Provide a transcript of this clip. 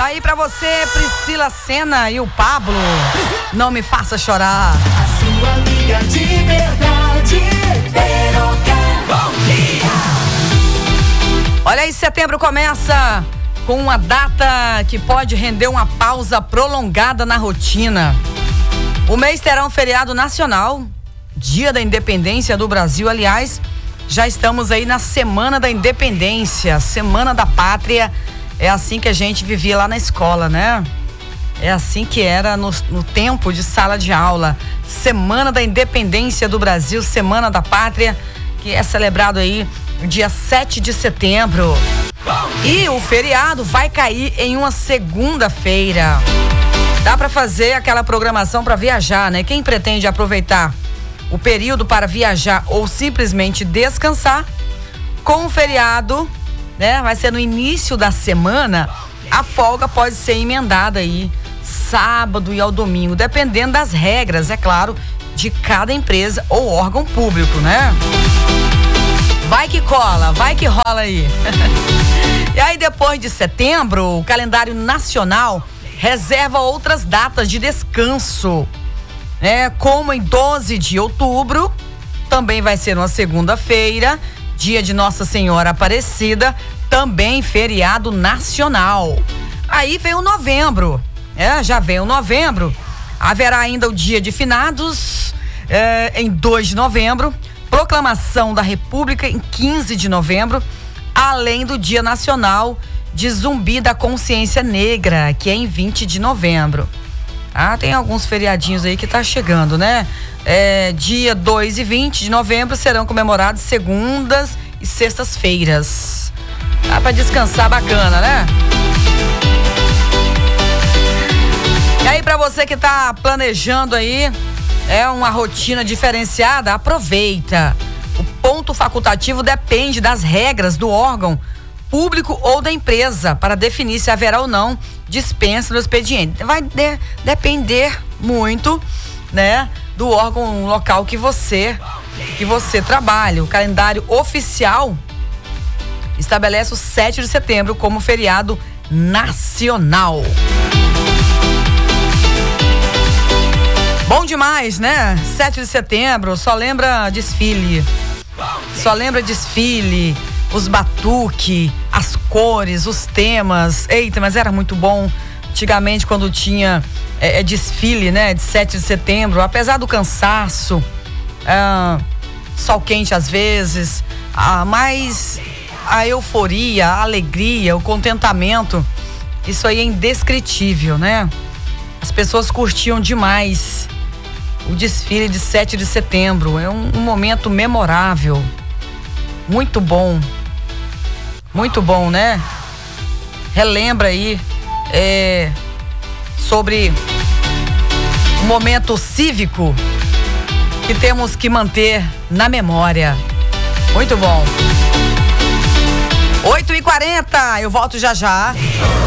Tá aí pra você, Priscila Senna e o Pablo. Não me faça chorar. A sua amiga de verdade, Bom dia. Olha aí, setembro começa com uma data que pode render uma pausa prolongada na rotina. O mês terá um feriado nacional, Dia da Independência do Brasil. Aliás, já estamos aí na Semana da Independência, Semana da Pátria. É assim que a gente vivia lá na escola, né? É assim que era no tempo de sala de aula. Semana da Independência do Brasil, Semana da Pátria, que é celebrado aí no dia 7 de setembro. E o feriado vai cair em uma segunda-feira. Dá para fazer aquela programação para viajar, né? Quem pretende aproveitar o período para viajar ou simplesmente descansar, com o feriado, né? Vai ser no início da semana, a folga pode ser emendada aí, sábado e ao domingo, dependendo das regras, é claro, de cada empresa ou órgão público, né? Vai que cola, vai que rola aí. E aí, depois de setembro, o calendário nacional reserva outras datas de descanso, né? Como em 12 de outubro, também vai ser uma segunda-feira, dia de Nossa Senhora Aparecida, também feriado nacional. Aí vem o novembro, já vem o novembro. Haverá ainda o dia de finados, em 2 de novembro, proclamação da República em 15 de novembro, além do Dia Nacional de Zumbi da Consciência Negra, que é em 20 de novembro. Tem alguns feriadinhos aí que tá chegando, né? Dia 2 e 20 de novembro serão comemorados segundas e sextas-feiras. Dá pra descansar bacana, né? E aí, pra você que tá planejando aí, uma rotina diferenciada, aproveita. O ponto facultativo depende das regras do órgão público ou da empresa para definir se haverá ou não dispensa do expediente. Vai depender muito, né, do órgão local que você trabalha. O calendário oficial estabelece o 7 de setembro como feriado nacional. Bom demais, né? 7 de setembro, só lembra desfile. Os batuque, as cores, os temas. Eita, mas era muito bom. Antigamente, quando tinha desfile, né? De 7 de setembro, apesar do cansaço, sol quente às vezes, mas a euforia, a alegria, o contentamento, isso aí é indescritível, né? As pessoas curtiam demais o desfile de 7 de setembro. É um momento memorável. Muito bom, né? Relembra aí sobre um momento cívico que temos que manter na memória. Muito bom. 8h40, eu volto já.